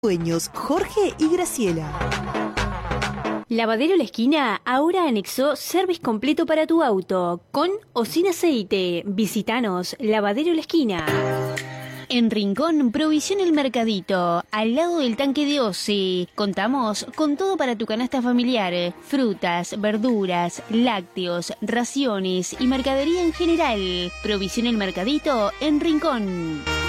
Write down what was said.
Dueños Jorge y Graciela. Lavadero La Esquina ahora anexó service completo para tu auto, con o sin aceite. Visítanos, Lavadero La Esquina. En Rincón, Provisión El Mercadito, al lado del tanque de Osi. Contamos con todo para tu canasta familiar: frutas, verduras, lácteos, raciones y mercadería en general. Provisión El Mercadito en Rincón.